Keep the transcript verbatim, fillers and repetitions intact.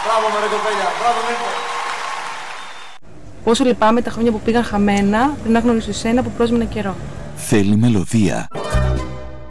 Μπράβο με ρε κοπέλια, μπράβο Μίρκο. Πόσο λυπάμαι τα χρόνια που πήγαν χαμένα πριν να γνωρίσω εσένα που πρόσμενα καιρό. Θέλει μελωδία.